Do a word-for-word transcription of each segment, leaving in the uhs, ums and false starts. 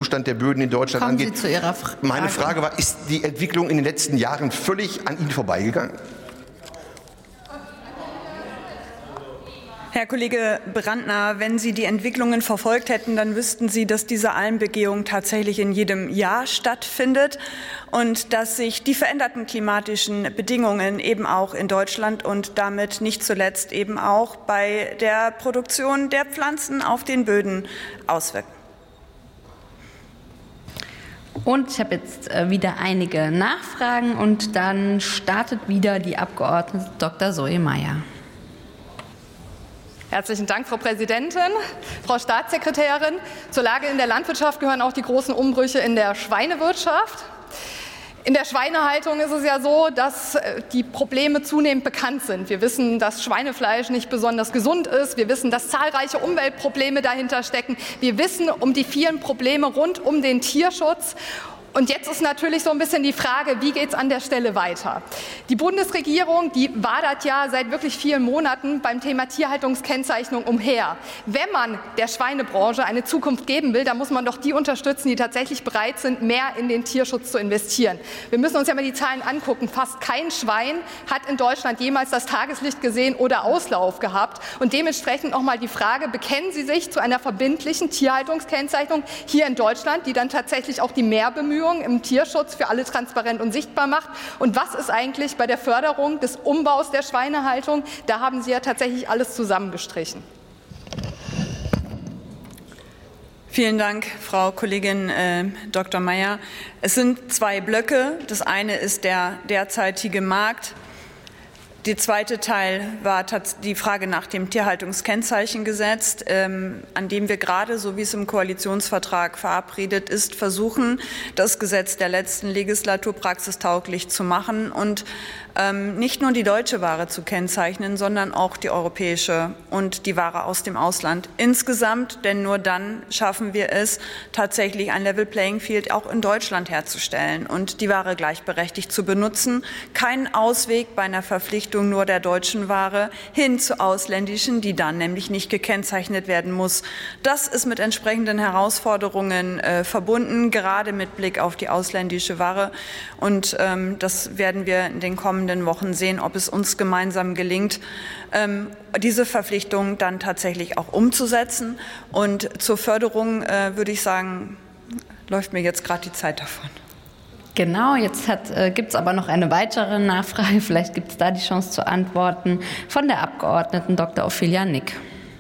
Zustand der Böden in Deutschland Kommen angeht. Sie zu Ihrer Frage. Meine Frage war, ist die Entwicklung in den letzten Jahren völlig an Ihnen vorbeigegangen? Herr Kollege Brandner, wenn Sie die Entwicklungen verfolgt hätten, dann wüssten Sie, dass diese Almbegehung tatsächlich in jedem Jahr stattfindet und dass sich die veränderten klimatischen Bedingungen eben auch in Deutschland und damit nicht zuletzt eben auch bei der Produktion der Pflanzen auf den Böden auswirken. Und ich habe jetzt wieder einige Nachfragen und dann startet wieder die Abgeordnete Doktor Zoe Mayer. Herzlichen Dank, Frau Präsidentin. Frau Staatssekretärin, zur Lage in der Landwirtschaft gehören auch die großen Umbrüche in der Schweinewirtschaft. In der Schweinehaltung ist es ja so, dass die Probleme zunehmend bekannt sind. Wir wissen, dass Schweinefleisch nicht besonders gesund ist. Wir wissen, dass zahlreiche Umweltprobleme dahinter stecken. Wir wissen um die vielen Probleme rund um den Tierschutz. Und jetzt ist natürlich so ein bisschen die Frage, wie geht es an der Stelle weiter? Die Bundesregierung, die wadert ja seit wirklich vielen Monaten beim Thema Tierhaltungskennzeichnung umher. Wenn man der Schweinebranche eine Zukunft geben will, dann muss man doch die unterstützen, die tatsächlich bereit sind, mehr in den Tierschutz zu investieren. Wir müssen uns ja mal die Zahlen angucken. Fast kein Schwein hat in Deutschland jemals das Tageslicht gesehen oder Auslauf gehabt. Und dementsprechend noch mal die Frage, bekennen Sie sich zu einer verbindlichen Tierhaltungskennzeichnung hier in Deutschland, die dann tatsächlich auch die Mehrbemühungen im Tierschutz für alle transparent und sichtbar macht? Und was ist eigentlich bei der Förderung des Umbaus der Schweinehaltung? Da haben Sie ja tatsächlich alles zusammengestrichen. Vielen Dank, Frau Kollegin äh, Doktor Mayer. Es sind zwei Blöcke. Das eine ist der derzeitige Markt. Der zweite Teil war die Frage nach dem Tierhaltungskennzeichengesetz, ähm, an dem wir gerade, so wie es im Koalitionsvertrag verabredet ist, versuchen, das Gesetz der letzten Legislatur praxistauglich zu machen und ähm, nicht nur die deutsche Ware zu kennzeichnen, sondern auch die europäische und die Ware aus dem Ausland insgesamt. Denn nur dann schaffen wir es, tatsächlich ein Level Playing Field auch in Deutschland herzustellen und die Ware gleichberechtigt zu benutzen. Kein Ausweg bei einer Verpflichtung nur der deutschen Ware hin zu ausländischen, die dann nämlich nicht gekennzeichnet werden muss. Das ist mit entsprechenden Herausforderungen äh, verbunden, gerade mit Blick auf die ausländische Ware. Und ähm, das werden wir in den kommenden Wochen sehen, ob es uns gemeinsam gelingt, ähm, diese Verpflichtung dann tatsächlich auch umzusetzen. Und zur Förderung äh, würde ich sagen, läuft mir jetzt gerade die Zeit davon. Genau, jetzt äh, gibt es aber noch eine weitere Nachfrage. Vielleicht gibt es da die Chance zu antworten von der Abgeordneten Doktor Ophelia Nick.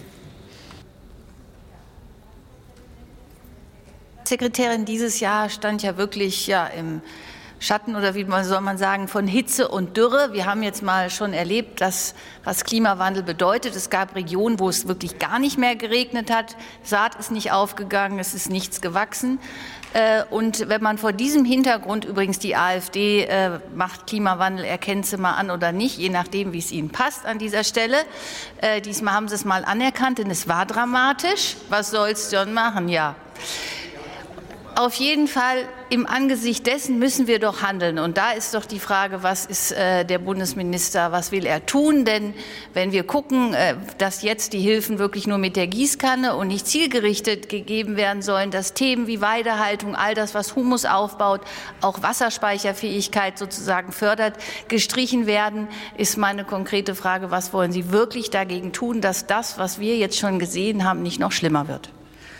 Sekretärin, dieses Jahr stand ja wirklich ja, im Schatten oder wie soll man sagen, von Hitze und Dürre. Wir haben jetzt mal schon erlebt, dass, was Klimawandel bedeutet. Es gab Regionen, wo es wirklich gar nicht mehr geregnet hat. Saat ist nicht aufgegangen, es ist nichts gewachsen. Und wenn man vor diesem Hintergrund, übrigens die AfD äh, macht Klimawandel, erkennt sie mal an oder nicht, je nachdem, wie es ihnen passt an dieser Stelle. Äh, diesmal haben sie es mal anerkannt, denn es war dramatisch. Was soll es schon machen? Ja. Auf jeden Fall im Angesicht dessen müssen wir doch handeln. Und da ist doch die Frage, was ist äh, der Bundesminister, was will er tun? Denn wenn wir gucken, äh, dass jetzt die Hilfen wirklich nur mit der Gießkanne und nicht zielgerichtet gegeben werden sollen, dass Themen wie Weidehaltung, all das, was Humus aufbaut, auch Wasserspeicherfähigkeit sozusagen fördert, gestrichen werden, ist meine konkrete Frage, was wollen Sie wirklich dagegen tun, dass das, was wir jetzt schon gesehen haben, nicht noch schlimmer wird?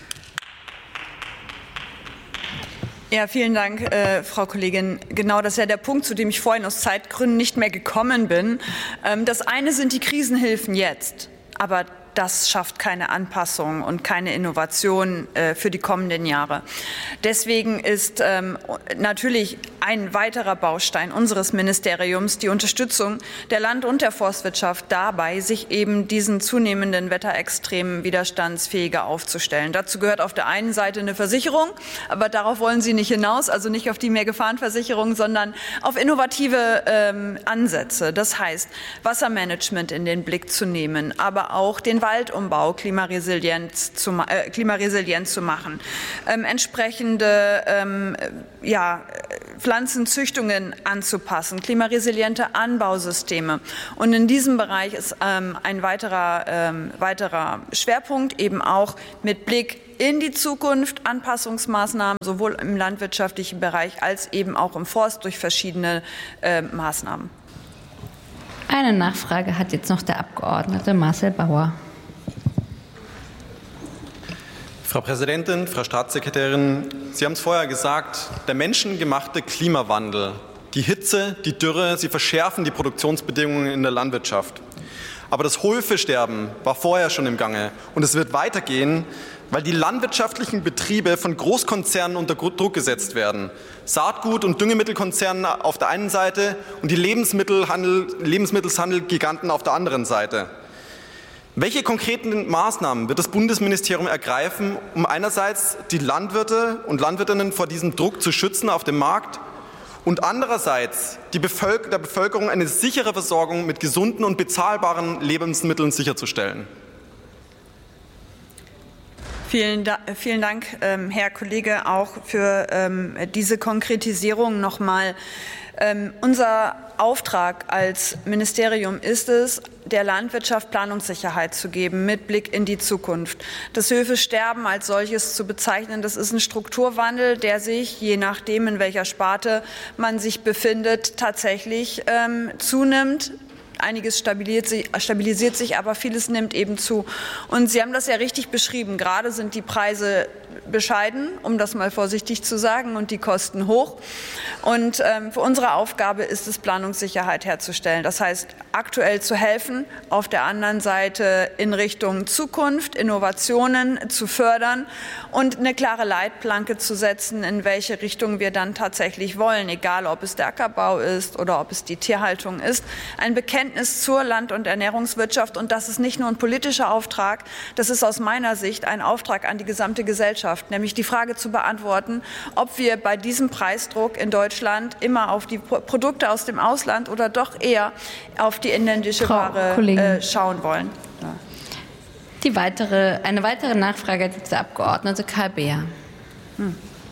Ja, vielen Dank, äh, Frau Kollegin. Genau, das ist ja der Punkt, zu dem ich vorhin aus Zeitgründen nicht mehr gekommen bin. Ähm, das eine sind die Krisenhilfen jetzt, aber das schafft keine Anpassung und keine Innovation äh, für die kommenden Jahre. Deswegen ist ähm, natürlich ein weiterer Baustein unseres Ministeriums die Unterstützung der Land- und der Forstwirtschaft dabei, sich eben diesen zunehmenden Wetterextremen widerstandsfähiger aufzustellen. Dazu gehört auf der einen Seite eine Versicherung, aber darauf wollen Sie nicht hinaus, also nicht auf die Mehrgefahrenversicherung, sondern auf innovative ähm, Ansätze. Das heißt, Wassermanagement in den Blick zu nehmen, aber auch den Waldumbau klimaresilient zu, äh, klimaresilient zu machen, ähm, entsprechende ähm, ja, Pflanzenzüchtungen anzupassen, klimaresiliente Anbausysteme. Und in diesem Bereich ist ähm, ein weiterer, ähm, weiterer Schwerpunkt eben auch mit Blick in die Zukunft Anpassungsmaßnahmen sowohl im landwirtschaftlichen Bereich als eben auch im Forst durch verschiedene äh, Maßnahmen. Eine Nachfrage hat jetzt noch der Abgeordnete Marcel Bauer. Frau Präsidentin, Frau Staatssekretärin, Sie haben es vorher gesagt, der menschengemachte Klimawandel, die Hitze, die Dürre, sie verschärfen die Produktionsbedingungen in der Landwirtschaft. Aber das Höfesterben war vorher schon im Gange und es wird weitergehen, weil die landwirtschaftlichen Betriebe von Großkonzernen unter Druck gesetzt werden. Saatgut- und Düngemittelkonzerne auf der einen Seite und die Lebensmittelhandel, Lebensmittelhandelgiganten auf der anderen Seite. Welche konkreten Maßnahmen wird das Bundesministerium ergreifen, um einerseits die Landwirte und Landwirtinnen vor diesem Druck zu schützen auf dem Markt und andererseits die Bevölker- der Bevölkerung eine sichere Versorgung mit gesunden und bezahlbaren Lebensmitteln sicherzustellen? Vielen, da, vielen Dank, ähm, Herr Kollege, auch für ähm, diese Konkretisierung nochmal. Ähm, unser Auftrag als Ministerium ist es, der Landwirtschaft Planungssicherheit zu geben mit Blick in die Zukunft. Das Höfesterben als solches zu bezeichnen, das ist ein Strukturwandel, der sich, je nachdem in welcher Sparte man sich befindet, tatsächlich ähm, zunimmt. Einiges stabilisiert sich, stabilisiert sich, aber vieles nimmt eben zu. Und Sie haben das ja richtig beschrieben. Gerade sind die Preise bescheiden, um das mal vorsichtig zu sagen, und die Kosten hoch. Und ähm, für unsere Aufgabe ist es, Planungssicherheit herzustellen. Das heißt, aktuell zu helfen, auf der anderen Seite in Richtung Zukunft, Innovationen zu fördern und eine klare Leitplanke zu setzen, in welche Richtung wir dann tatsächlich wollen, egal ob es der Ackerbau ist oder ob es die Tierhaltung ist. Ein Bekenntnis zur Land- und Ernährungswirtschaft, und das ist nicht nur ein politischer Auftrag, das ist aus meiner Sicht ein Auftrag an die gesamte Gesellschaft, nämlich die Frage zu beantworten, ob wir bei diesem Preisdruck in Deutschland immer auf die Produkte aus dem Ausland oder doch eher auf die inländische Frau Ware äh, schauen wollen. Ja. Die weitere, eine weitere Nachfrage hat jetzt der Abgeordnete Karl Beer. Hm.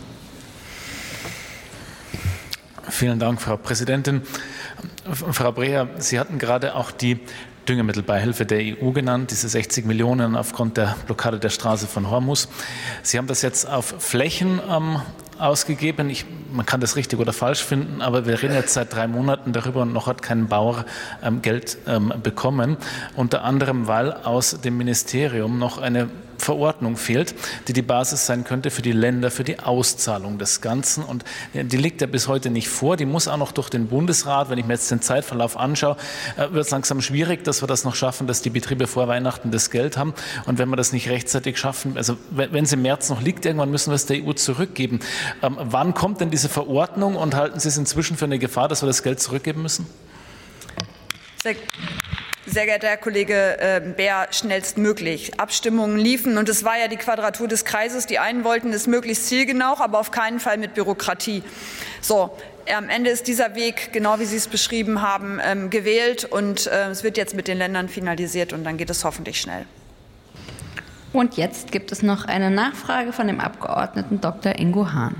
Vielen Dank, Frau Präsidentin. Frau Breher, Sie hatten gerade auch die Düngemittelbeihilfe der E U genannt, diese sechzig Millionen aufgrund der Blockade der Straße von Hormuz. Sie haben das jetzt auf Flächen ähm, ausgegeben. Ich, man kann das richtig oder falsch finden, aber wir reden jetzt seit drei Monaten darüber und noch hat kein Bauer ähm, Geld ähm, bekommen. Unter anderem, weil aus dem Ministerium noch eine Verordnung fehlt, die die Basis sein könnte für die Länder, für die Auszahlung des Ganzen. Und die liegt ja bis heute nicht vor. Die muss auch noch durch den Bundesrat. Wenn ich mir jetzt den Zeitverlauf anschaue, wird es langsam schwierig, dass wir das noch schaffen, dass die Betriebe vor Weihnachten das Geld haben. Und wenn wir das nicht rechtzeitig schaffen, also wenn es im März noch liegt, irgendwann müssen wir es der E U zurückgeben. Ähm, wann kommt denn diese Verordnung und halten Sie es inzwischen für eine Gefahr, dass wir das Geld zurückgeben müssen? Sehr Sehr geehrter Herr Kollege äh, Beer, schnellstmöglich. Abstimmungen liefen und es war ja die Quadratur des Kreises. Die einen wollten es möglichst zielgenau, aber auf keinen Fall mit Bürokratie. So, am Ende ist dieser Weg, genau wie Sie es beschrieben haben, ähm, gewählt und äh, es wird jetzt mit den Ländern finalisiert und dann geht es hoffentlich schnell. Und jetzt gibt es noch eine Nachfrage von dem Abgeordneten Doktor Ingo Hahn.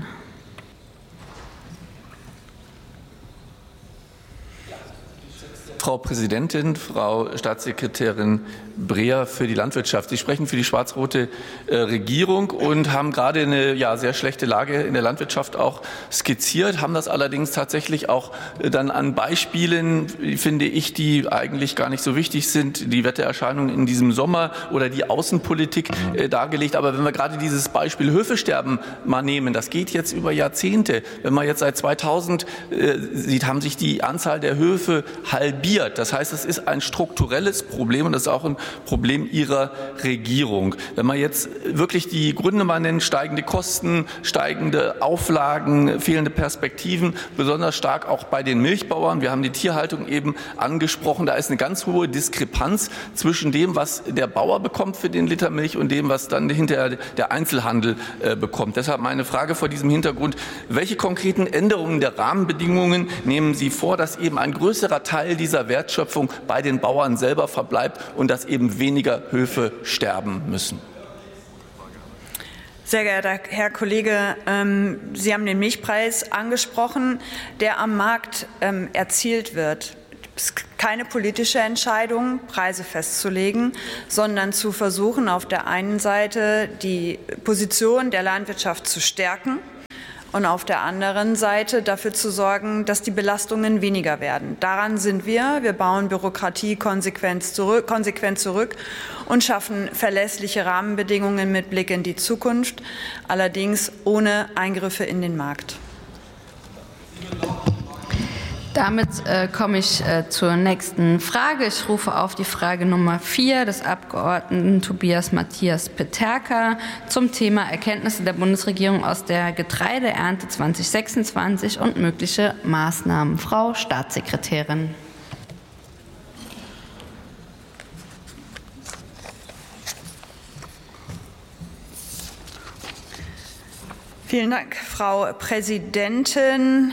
Frau Präsidentin, Frau Staatssekretärin Breher für die Landwirtschaft. Sie sprechen für die schwarz-rote äh, Regierung und haben gerade eine ja, sehr schlechte Lage in der Landwirtschaft auch skizziert, haben das allerdings tatsächlich auch äh, dann an Beispielen, finde ich, die eigentlich gar nicht so wichtig sind, die Wettererscheinungen in diesem Sommer oder die Außenpolitik äh, dargelegt. Aber wenn wir gerade dieses Beispiel Höfesterben mal nehmen, das geht jetzt über Jahrzehnte. Wenn man jetzt seit zweitausend äh, sieht, haben sich die Anzahl der Höfe halbiert. Das heißt, es ist ein strukturelles Problem und das ist auch ein Problem Ihrer Regierung. Wenn man jetzt wirklich die Gründe mal nennt, steigende Kosten, steigende Auflagen, fehlende Perspektiven, besonders stark auch bei den Milchbauern. Wir haben die Tierhaltung eben angesprochen. Da ist eine ganz hohe Diskrepanz zwischen dem, was der Bauer bekommt für den Liter Milch und dem, was dann hinterher der Einzelhandel äh, bekommt. Deshalb meine Frage vor diesem Hintergrund: Welche konkreten Änderungen der Rahmenbedingungen nehmen Sie vor, dass eben ein größerer Teil dieser Wertschöpfung bei den Bauern selber verbleibt und dass eben weniger Höfe sterben müssen? Sehr geehrter Herr Kollege, ähm, Sie haben den Milchpreis angesprochen, der am Markt ähm, erzielt wird. Es keine politische Entscheidung, Preise festzulegen, sondern zu versuchen, auf der einen Seite die Position der Landwirtschaft zu stärken und auf der anderen Seite dafür zu sorgen, dass die Belastungen weniger werden. Daran sind wir. Wir bauen Bürokratie konsequent zurück, konsequent zurück und schaffen verlässliche Rahmenbedingungen mit Blick in die Zukunft, allerdings ohne Eingriffe in den Markt. Damit äh, komme ich äh, zur nächsten Frage. Ich rufe auf die Frage Nummer vier des Abgeordneten Tobias Matthias Peterka zum Thema Erkenntnisse der Bundesregierung aus der Getreideernte zweitausendsechsundzwanzig und mögliche Maßnahmen. Frau Staatssekretärin. Vielen Dank, Frau Präsidentin.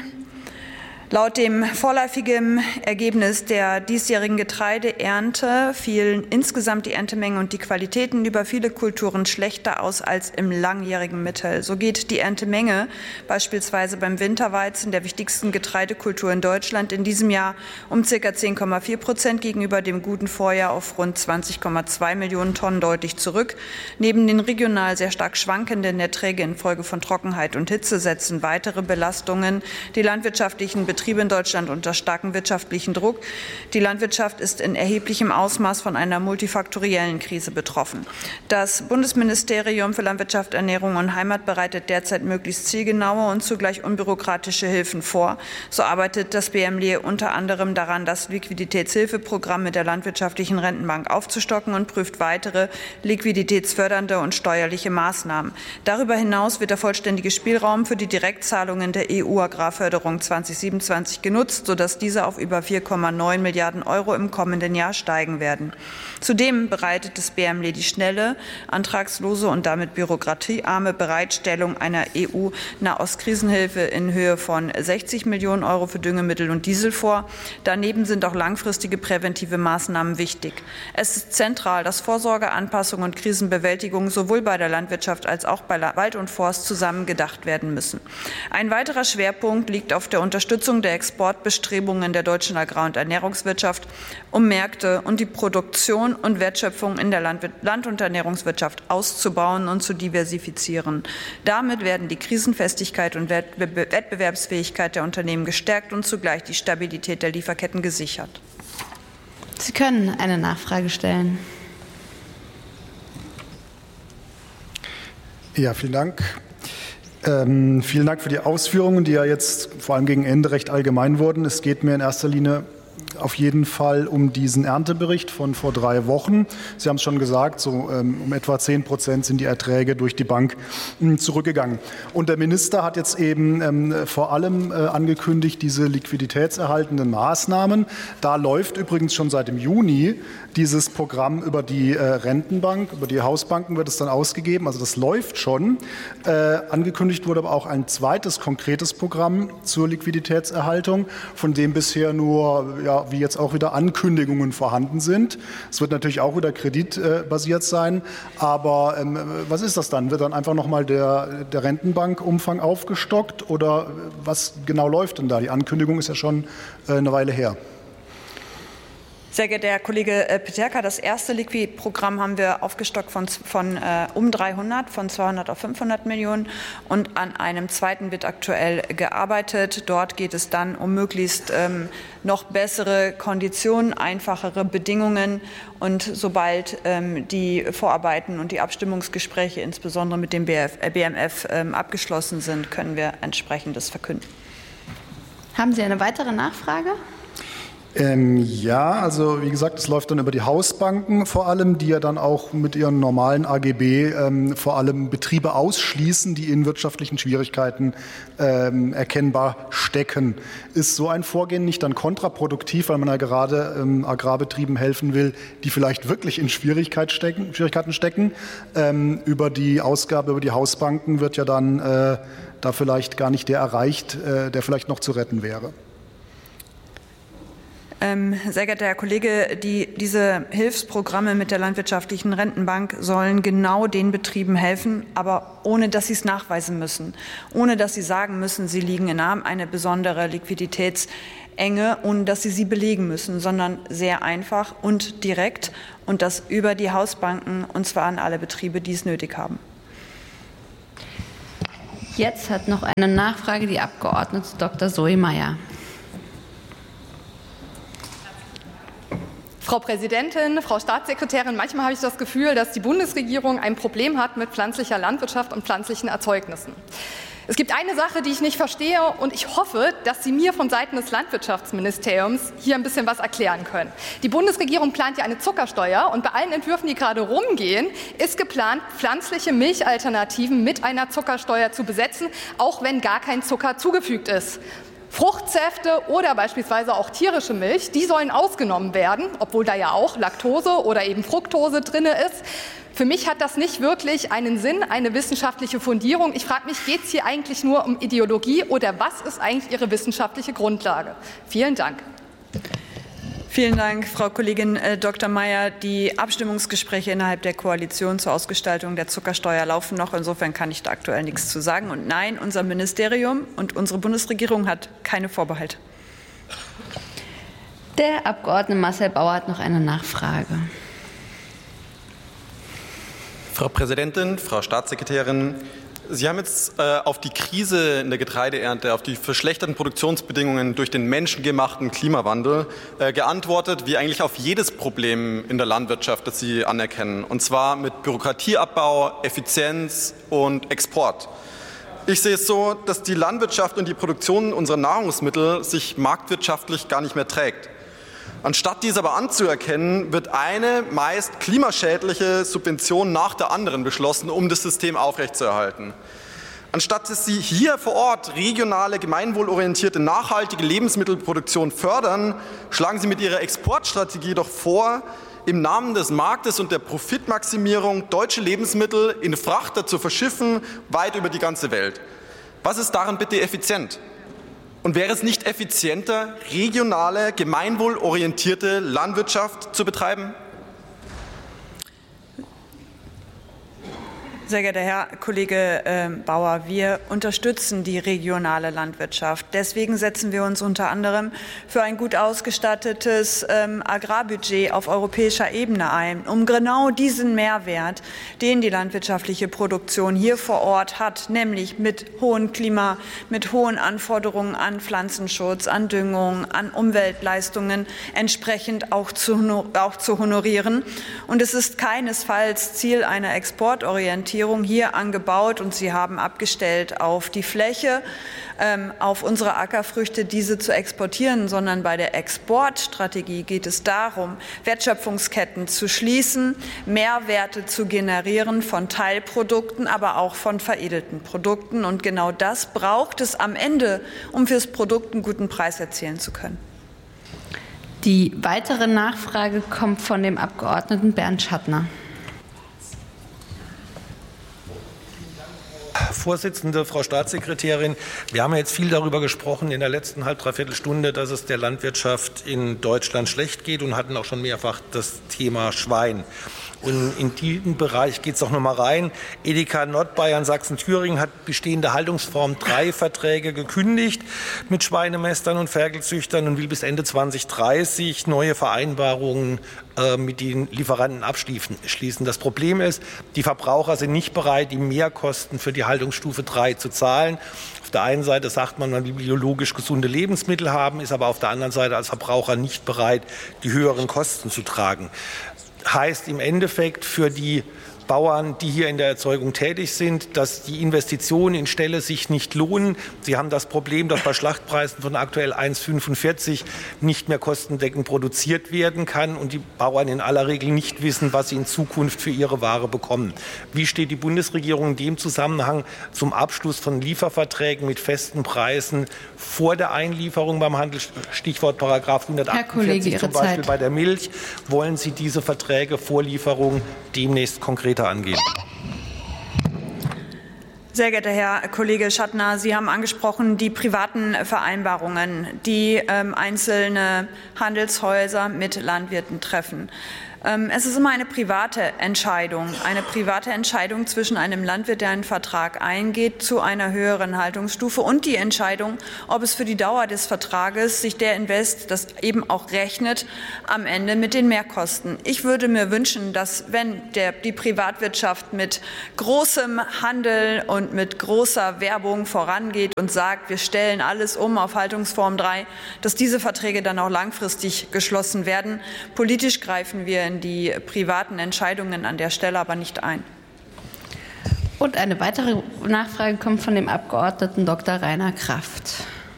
Laut dem vorläufigen Ergebnis der diesjährigen Getreideernte fielen insgesamt die Erntemengen und die Qualitäten über viele Kulturen schlechter aus als im langjährigen Mittel. So geht die Erntemenge beispielsweise beim Winterweizen, der wichtigsten Getreidekultur in Deutschland, in diesem Jahr um ca. zehn Komma vier Prozent gegenüber dem guten Vorjahr auf rund zwanzig Komma zwei Millionen Tonnen deutlich zurück. Neben den regional sehr stark schwankenden Erträgen infolge von Trockenheit und Hitze setzen weitere Belastungen die landwirtschaftlichen Betriebe in Deutschland unter starkem wirtschaftlichen Druck. Die Landwirtschaft ist in erheblichem Ausmaß von einer multifaktoriellen Krise betroffen. Das Bundesministerium für Landwirtschaft, Ernährung und Heimat bereitet derzeit möglichst zielgenaue und zugleich unbürokratische Hilfen vor. So arbeitet das B M L E unter anderem daran, das Liquiditätshilfeprogramm mit der Landwirtschaftlichen Rentenbank aufzustocken und prüft weitere liquiditätsfördernde und steuerliche Maßnahmen. Darüber hinaus wird der vollständige Spielraum für die Direktzahlungen der E U-Agrarförderung zweitausendsiebenundzwanzig genutzt, sodass diese auf über vier Komma neun Milliarden Euro im kommenden Jahr steigen werden. Zudem bereitet das B M L E die schnelle, antragslose und damit bürokratiearme Bereitstellung einer E U-Nahost-Krisenhilfe in Höhe von sechzig Millionen Euro für Düngemittel und Diesel vor. Daneben sind auch langfristige präventive Maßnahmen wichtig. Es ist zentral, dass Vorsorge, Anpassung und Krisenbewältigung sowohl bei der Landwirtschaft als auch bei Wald und Forst zusammen gedacht werden müssen. Ein weiterer Schwerpunkt liegt auf der Unterstützung der Exportbestrebungen der deutschen Agrar- und Ernährungswirtschaft, um Märkte und die Produktion und Wertschöpfung in der Land- und Ernährungswirtschaft auszubauen und zu diversifizieren. Damit werden die Krisenfestigkeit und Wettbewerbsfähigkeit der Unternehmen gestärkt und zugleich die Stabilität der Lieferketten gesichert. Sie können eine Nachfrage stellen. Ja, vielen Dank. Ähm, vielen Dank für die Ausführungen, die ja jetzt vor allem gegen Ende recht allgemein wurden. Es geht mir in erster Linie auf jeden Fall um diesen Erntebericht von vor drei Wochen. Sie haben es schon gesagt, so ähm, um etwa zehn Prozent sind die Erträge durch die Bank ähm, zurückgegangen. Und der Minister hat jetzt eben ähm, vor allem äh, angekündigt, diese liquiditätserhaltenden Maßnahmen. Da läuft übrigens schon seit dem Juni dieses Programm über die äh, Rentenbank, über die Hausbanken wird es dann ausgegeben. Also das läuft schon. Äh, angekündigt wurde aber auch ein zweites konkretes Programm zur Liquiditätserhaltung, von dem bisher nur, ja, wie jetzt auch wieder Ankündigungen vorhanden sind. Es wird natürlich auch wieder kreditbasiert sein. Aber ähm, was ist das dann? Wird dann einfach nochmal der, der Rentenbankumfang aufgestockt oder was genau läuft denn da? Die Ankündigung ist ja schon äh, eine Weile her. Sehr geehrter Herr Kollege Peterka, das erste Liquid-Programm haben wir aufgestockt von, von äh, um dreihundert, von zweihundert auf fünfhundert Millionen. Und an einem zweiten wird aktuell gearbeitet. Dort geht es dann um möglichst ähm, noch bessere Konditionen, einfachere Bedingungen. Und sobald ähm, die Vorarbeiten und die Abstimmungsgespräche, insbesondere mit dem B M F, ähm, abgeschlossen sind, können wir Entsprechendes verkünden. Haben Sie eine weitere Nachfrage? Ähm, ja, also wie gesagt, es läuft dann über die Hausbanken vor allem, die ja dann auch mit ihren normalen A G B ähm, vor allem Betriebe ausschließen, die in wirtschaftlichen Schwierigkeiten ähm, erkennbar stecken. Ist so ein Vorgehen nicht dann kontraproduktiv, weil man ja gerade ähm, Agrarbetrieben helfen will, die vielleicht wirklich in Schwierigkeit stecken, Schwierigkeiten stecken? Ähm, über die Ausgabe über die Hausbanken wird ja dann äh, da vielleicht gar nicht der erreicht, äh, der vielleicht noch zu retten wäre. Ähm, sehr geehrter Herr Kollege, die, diese Hilfsprogramme mit der Landwirtschaftlichen Rentenbank sollen genau den Betrieben helfen, aber ohne, dass sie es nachweisen müssen, ohne, dass sie sagen müssen, sie liegen in eine besondere Liquiditätsenge, ohne dass sie sie belegen müssen, sondern sehr einfach und direkt und das über die Hausbanken, und zwar an alle Betriebe, die es nötig haben. Jetzt hat noch eine Nachfrage die Abgeordnete Doktor Zoe Meyer. Frau Präsidentin, Frau Staatssekretärin, manchmal habe ich das Gefühl, dass die Bundesregierung ein Problem hat mit pflanzlicher Landwirtschaft und pflanzlichen Erzeugnissen. Es gibt eine Sache, die ich nicht verstehe, und ich hoffe, dass Sie mir von Seiten des Landwirtschaftsministeriums hier ein bisschen was erklären können. Die Bundesregierung plant ja eine Zuckersteuer, und bei allen Entwürfen, die gerade rumgehen, ist geplant, pflanzliche Milchalternativen mit einer Zuckersteuer zu besetzen, auch wenn gar kein Zucker zugefügt ist. Fruchtsäfte oder beispielsweise auch tierische Milch, die sollen ausgenommen werden, obwohl da ja auch Laktose oder eben Fructose drin ist. Für mich hat das nicht wirklich einen Sinn, eine wissenschaftliche Fundierung. Ich frage mich, geht es hier eigentlich nur um Ideologie oder was ist eigentlich Ihre wissenschaftliche Grundlage? Vielen Dank. Vielen Dank, Frau Kollegin Doktor Meyer. Die Abstimmungsgespräche innerhalb der Koalition zur Ausgestaltung der Zuckersteuer laufen noch. Insofern kann ich da aktuell nichts zu sagen. Und nein, unser Ministerium und unsere Bundesregierung hat keine Vorbehalte. Der Abgeordnete Marcel Bauer hat noch eine Nachfrage. Frau Präsidentin, Frau Staatssekretärin, Sie haben jetzt äh, auf die Krise in der Getreideernte, auf die verschlechterten Produktionsbedingungen durch den menschengemachten Klimawandel äh, geantwortet, wie eigentlich auf jedes Problem in der Landwirtschaft, das Sie anerkennen, und zwar mit Bürokratieabbau, Effizienz und Export. Ich sehe es so, dass die Landwirtschaft und die Produktion unserer Nahrungsmittel sich marktwirtschaftlich gar nicht mehr trägt. Anstatt dies aber anzuerkennen, wird eine meist klimaschädliche Subvention nach der anderen beschlossen, um das System aufrechtzuerhalten. Anstatt dass Sie hier vor Ort regionale, gemeinwohlorientierte, nachhaltige Lebensmittelproduktion fördern, schlagen Sie mit Ihrer Exportstrategie doch vor, im Namen des Marktes und der Profitmaximierung deutsche Lebensmittel in Frachter zu verschiffen, weit über die ganze Welt. Was ist daran bitte effizient? Und wäre es nicht effizienter, regionale, gemeinwohlorientierte Landwirtschaft zu betreiben? Sehr geehrter Herr Kollege äh, Bauer, wir unterstützen die regionale Landwirtschaft. Deswegen setzen wir uns unter anderem für ein gut ausgestattetes ähm, Agrarbudget auf europäischer Ebene ein, um genau diesen Mehrwert, den die landwirtschaftliche Produktion hier vor Ort hat, nämlich mit hohen Klima, mit hohen Anforderungen an Pflanzenschutz, an Düngung, an Umweltleistungen entsprechend auch zu, auch zu honorieren. Und es ist keinesfalls Ziel einer Exportorientierung hier angebaut, und Sie haben abgestellt auf die Fläche, ähm, auf unsere Ackerfrüchte, diese zu exportieren, sondern bei der Exportstrategie geht es darum, Wertschöpfungsketten zu schließen, Mehrwerte zu generieren von Teilprodukten, aber auch von veredelten Produkten. Und genau das braucht es am Ende, um fürs Produkt einen guten Preis erzielen zu können. Die weitere Nachfrage kommt von dem Abgeordneten Bernd Schattner. Vorsitzende, Frau Staatssekretärin, wir haben jetzt viel darüber gesprochen in der letzten halb, dreiviertel Stunde, dass es der Landwirtschaft in Deutschland schlecht geht, und hatten auch schon mehrfach das Thema Schwein. Und in diesen Bereich geht es auch noch mal rein. Edeka Nordbayern, Sachsen, Thüringen hat bestehende Haltungsform drei Verträge gekündigt mit Schweinemästern und Ferkelzüchtern und will bis Ende zweitausenddreißig neue Vereinbarungen äh, mit den Lieferanten abschließen. Das Problem ist, die Verbraucher sind nicht bereit, die Mehrkosten für die Haltungsstufe drei zu zahlen. Auf der einen Seite sagt man, man will biologisch gesunde Lebensmittel haben, ist aber auf der anderen Seite als Verbraucher nicht bereit, die höheren Kosten zu tragen. Heißt im Endeffekt für die Bauern, die hier in der Erzeugung tätig sind, dass die Investitionen in Ställe sich nicht lohnen. Sie haben das Problem, dass bei Schlachtpreisen von aktuell eins Komma fünfundvierzig nicht mehr kostendeckend produziert werden kann und die Bauern in aller Regel nicht wissen, was sie in Zukunft für ihre Ware bekommen. Wie steht die Bundesregierung in dem Zusammenhang zum Abschluss von Lieferverträgen mit festen Preisen vor der Einlieferung beim Handel? Stichwort Paragraph hundertachtundvierzig zum Beispiel Zeit. Bei der Milch. Wollen Sie diese Verträge vor Lieferung demnächst konkret angehen? Sehr geehrter Herr Kollege Schattner, Sie haben angesprochen die privaten Vereinbarungen, die ähm, einzelne Handelshäuser mit Landwirten treffen. Ähm, es ist immer eine private Entscheidung, eine private Entscheidung zwischen einem Landwirt, der einen Vertrag eingeht, zu einer höheren Haltungsstufe und die Entscheidung, ob es für die Dauer des Vertrages sich der Invest, das eben auch rechnet, am Ende mit den Mehrkosten. Ich würde mir wünschen, dass wenn der, die Privatwirtschaft mit großem Handel und mit großer Werbung vorangeht und sagt, wir stellen alles um auf Haltungsform drei, dass diese Verträge dann auch langfristig geschlossen werden. Politisch greifen wir in die privaten Entscheidungen an der Stelle aber nicht ein. Und eine weitere Nachfrage kommt von dem Abgeordneten Doktor Rainer Kraft.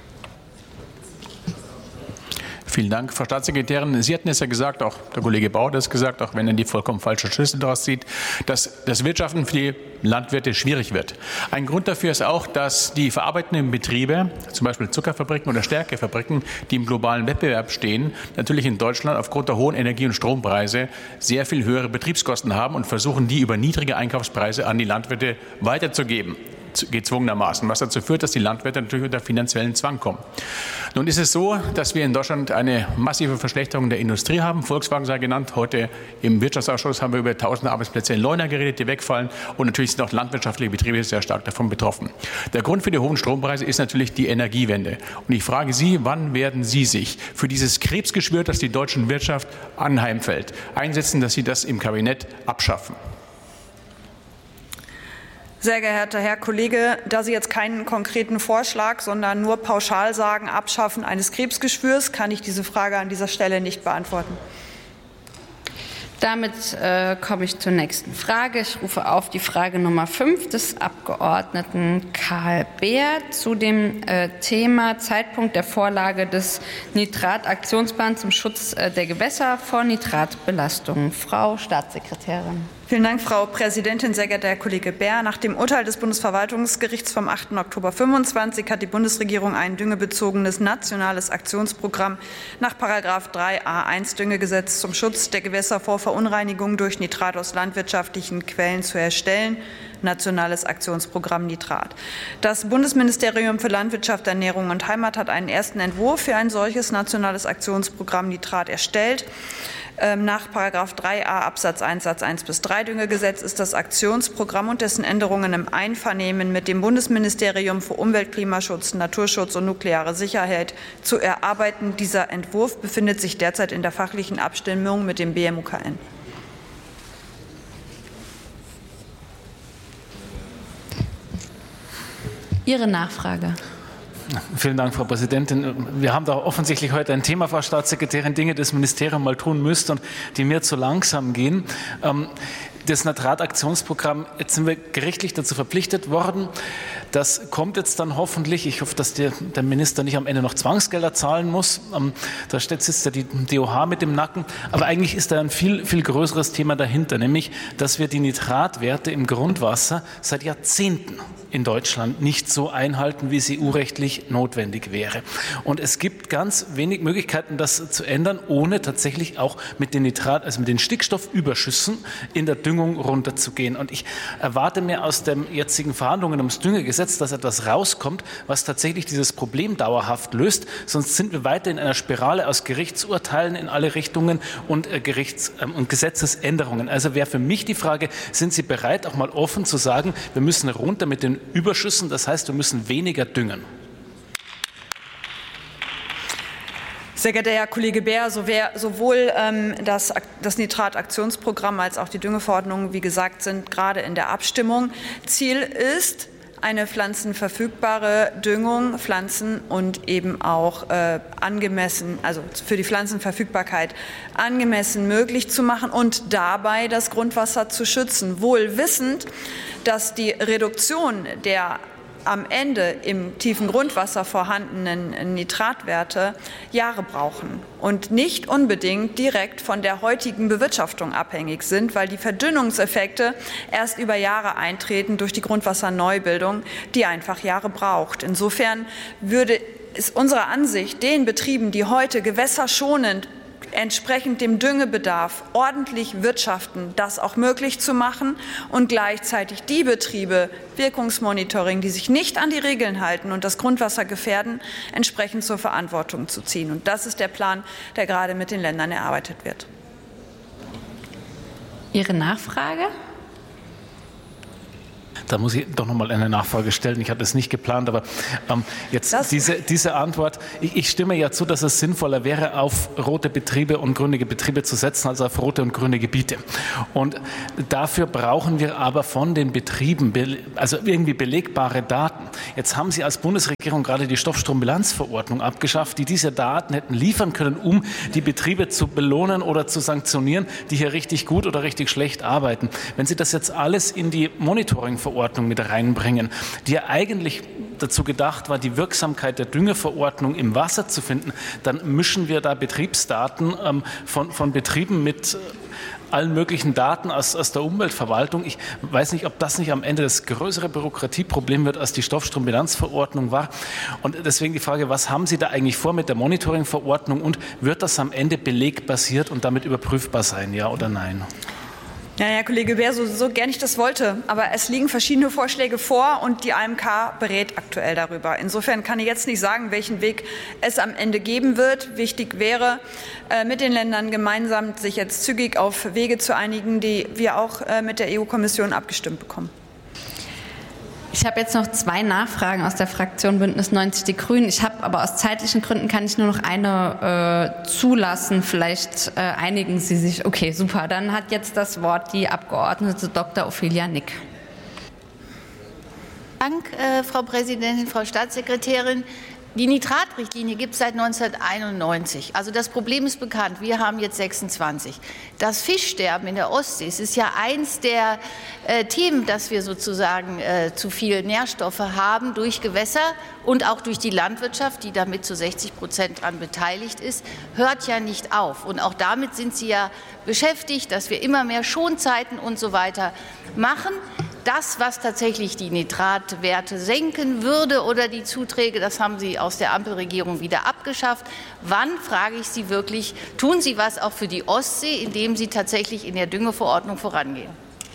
Vielen Dank, Frau Staatssekretärin. Sie hatten es ja gesagt, auch der Kollege Bauer hat es gesagt, auch wenn er die vollkommen falsche Schlüsse daraus zieht, dass das Wirtschaften für die Landwirte schwierig wird. Ein Grund dafür ist auch, dass die verarbeitenden Betriebe, zum Beispiel Zuckerfabriken oder Stärkefabriken, die im globalen Wettbewerb stehen, natürlich in Deutschland aufgrund der hohen Energie- und Strompreise sehr viel höhere Betriebskosten haben und versuchen, die über niedrige Einkaufspreise an die Landwirte weiterzugeben. Gezwungenermaßen, was dazu führt, dass die Landwirte natürlich unter finanziellen Zwang kommen. Nun ist es so, dass wir in Deutschland eine massive Verschlechterung der Industrie haben. Volkswagen sei genannt. Heute im Wirtschaftsausschuss haben wir über tausende Arbeitsplätze in Leuna geredet, die wegfallen. Und natürlich sind auch landwirtschaftliche Betriebe sehr stark davon betroffen. Der Grund für die hohen Strompreise ist natürlich die Energiewende. Und ich frage Sie, wann werden Sie sich für dieses Krebsgeschwür, das die deutsche Wirtschaft anheimfällt, einsetzen, dass Sie das im Kabinett abschaffen? Sehr geehrter Herr Kollege, da Sie jetzt keinen konkreten Vorschlag, sondern nur pauschal sagen, Abschaffen eines Krebsgeschwürs, kann ich diese Frage an dieser Stelle nicht beantworten. Damit äh, komme ich zur nächsten Frage. Ich rufe auf die Frage Nummer fünf des Abgeordneten Karl Beer zu dem äh, Thema Zeitpunkt der Vorlage des Nitrataktionsplans zum Schutz äh, der Gewässer vor Nitratbelastungen. Frau Staatssekretärin. Vielen Dank, Frau Präsidentin, sehr geehrter Herr Kollege Beer. Nach dem Urteil des Bundesverwaltungsgerichts vom achten Oktober fünfundzwanzig hat die Bundesregierung ein düngebezogenes nationales Aktionsprogramm nach Paragraph drei a eins Düngegesetz zum Schutz der Gewässer vor Verunreinigung durch Nitrat aus landwirtschaftlichen Quellen zu erstellen. Nationales Aktionsprogramm Nitrat. Das Bundesministerium für Landwirtschaft, Ernährung und Heimat hat einen ersten Entwurf für ein solches nationales Aktionsprogramm Nitrat erstellt. Nach Paragraph drei a Absatz eins Satz eins bis drei Düngegesetz ist das Aktionsprogramm und dessen Änderungen im Einvernehmen mit dem Bundesministerium für Umwelt, Klimaschutz, Naturschutz und nukleare Sicherheit zu erarbeiten. Dieser Entwurf befindet sich derzeit in der fachlichen Abstimmung mit dem B M U K N. Ihre Nachfrage. Vielen Dank, Frau Präsidentin. Wir haben da offensichtlich heute ein Thema, Frau Staatssekretärin, Dinge, die das Ministerium mal tun müsste und die mir zu langsam gehen. Das Nitrataktionsprogramm, jetzt sind wir gerichtlich dazu verpflichtet worden. Das kommt jetzt dann hoffentlich. Ich hoffe, dass der, der Minister nicht am Ende noch Zwangsgelder zahlen muss. Da sitzt ja die D O H mit im Nacken. Aber eigentlich ist da ein viel, viel größeres Thema dahinter, nämlich, dass wir die Nitratwerte im Grundwasser seit Jahrzehnten in Deutschland nicht so einhalten, wie es E U-rechtlich notwendig wäre. Und es gibt ganz wenig Möglichkeiten, das zu ändern, ohne tatsächlich auch mit den Nitrat, also mit den Stickstoffüberschüssen in der Düngung runterzugehen. Und ich erwarte mir aus den jetzigen Verhandlungen ums Düngegesetz, dass etwas rauskommt, was tatsächlich dieses Problem dauerhaft löst. Sonst sind wir weiter in einer Spirale aus Gerichtsurteilen in alle Richtungen und äh, Gerichts- ähm, und Gesetzesänderungen. Also wäre für mich die Frage, sind Sie bereit, auch mal offen zu sagen, wir müssen runter mit den Überschüssen, das heißt, wir müssen weniger düngen? Sehr geehrter Herr Kollege Beer, sowohl ähm, das, das Nitrataktionsprogramm als auch die Düngeverordnung, wie gesagt, sind gerade in der Abstimmung. Ziel ist eine pflanzenverfügbare Düngung, Pflanzen und eben auch äh, angemessen, also für die Pflanzenverfügbarkeit angemessen möglich zu machen und dabei das Grundwasser zu schützen, wohl wissend, dass die Reduktion der am Ende im tiefen Grundwasser vorhandenen Nitratwerte Jahre brauchen und nicht unbedingt direkt von der heutigen Bewirtschaftung abhängig sind, weil die Verdünnungseffekte erst über Jahre eintreten durch die Grundwasserneubildung, die einfach Jahre braucht. Insofern würde es unserer Ansicht den Betrieben, die heute gewässerschonend entsprechend dem Düngebedarf ordentlich wirtschaften, das auch möglich zu machen und gleichzeitig die Betriebe, Wirkungsmonitoring, die sich nicht an die Regeln halten und das Grundwasser gefährden, entsprechend zur Verantwortung zu ziehen. Und das ist der Plan, der gerade mit den Ländern erarbeitet wird. Ihre Nachfrage? Da muss ich doch noch mal eine Nachfrage stellen. Ich hatte es nicht geplant, aber ähm, jetzt diese, diese Antwort. Ich, ich stimme ja zu, dass es sinnvoller wäre, auf rote Betriebe und grüne Betriebe zu setzen, als auf rote und grüne Gebiete. Und dafür brauchen wir aber von den Betrieben, also irgendwie belegbare Daten. Jetzt haben Sie als Bundesregierung gerade die Stoffstrombilanzverordnung abgeschafft, die diese Daten hätten liefern können, um die Betriebe zu belohnen oder zu sanktionieren, die hier richtig gut oder richtig schlecht arbeiten. Wenn Sie das jetzt alles in die Monitoringverordnung mit reinbringen, die ja eigentlich dazu gedacht war, die Wirksamkeit der Düngeverordnung im Wasser zu finden, dann mischen wir da Betriebsdaten ähm, von, von Betrieben mit äh, allen möglichen Daten aus, aus der Umweltverwaltung. Ich weiß nicht, ob das nicht am Ende das größere Bürokratieproblem wird, als die Stoffstrombilanzverordnung war. Und deswegen die Frage, was haben Sie da eigentlich vor mit der Monitoringverordnung und wird das am Ende belegbasiert und damit überprüfbar sein, ja oder nein? Ja, Herr Kollege Beer, so, so gern ich das wollte, aber es liegen verschiedene Vorschläge vor und die A M K berät aktuell darüber. Insofern kann ich jetzt nicht sagen, welchen Weg es am Ende geben wird. Wichtig wäre, äh, mit den Ländern gemeinsam sich jetzt zügig auf Wege zu einigen, die wir auch äh, mit der E U-Kommission abgestimmt bekommen. Ich habe jetzt noch zwei Nachfragen aus der Fraktion Bündnis neunzig Die Grünen. Ich habe aber aus zeitlichen Gründen kann ich nur noch eine äh, zulassen. Vielleicht äh, einigen Sie sich. Okay, super. Dann hat jetzt das Wort die Abgeordnete Doktor Ophelia Nick. Dank, äh, Frau Präsidentin, Frau Staatssekretärin. Die Nitratrichtlinie gibt es seit neunzehnhunderteinundneunzig. Also das Problem ist bekannt. Wir haben jetzt sechsundzwanzig. Das Fischsterben in der Ostsee, es ist ja eins der äh, Themen, dass wir sozusagen äh, zu viel Nährstoffe haben durch Gewässer und auch durch die Landwirtschaft, die damit zu sechzig Prozent daran beteiligt ist, hört ja nicht auf. Und auch damit sind Sie ja beschäftigt, dass wir immer mehr Schonzeiten und so weiter machen. Das, was tatsächlich die Nitratwerte senken würde oder die Zuträge, das haben Sie aus der Ampelregierung wieder abgeschafft. Wann, frage ich Sie wirklich, tun Sie was auch für die Ostsee, indem Sie tatsächlich in der Düngeverordnung vorangehen?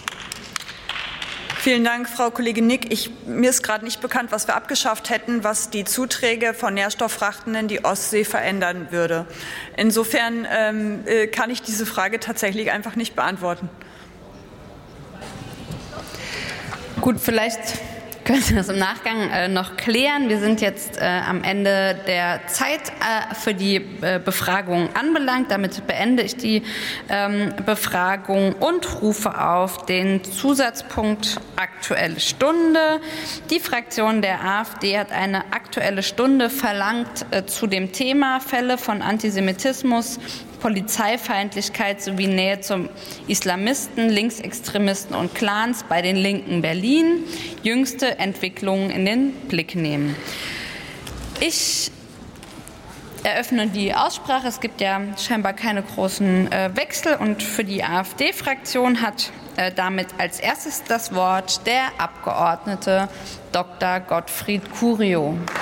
Vielen Dank, Frau Kollegin Nick. Ich, mir ist gerade nicht bekannt, was wir abgeschafft hätten, was die Zuträge von Nährstofffrachten in die Ostsee verändern würde. Insofern ähm, kann ich diese Frage tatsächlich einfach nicht beantworten. Gut, vielleicht können Sie das im Nachgang äh, noch klären. Wir sind jetzt äh, am Ende der Zeit äh, für die äh, Befragung anbelangt. Damit beende ich die ähm, Befragung und rufe auf den Zusatzpunkt Aktuelle Stunde. Die Fraktion der AfD hat eine Aktuelle Stunde verlangt äh, zu dem Thema Fälle von Antisemitismus, Polizeifeindlichkeit sowie Nähe zum Islamisten, Linksextremisten und Clans bei den Linken Berlin. Jüngste Entwicklungen in den Blick nehmen. Ich eröffne die Aussprache. Es gibt ja scheinbar keine großen äh, Wechsel und für die AfD-Fraktion hat äh, damit als erstes das Wort der Abgeordnete Doktor Gottfried Curio.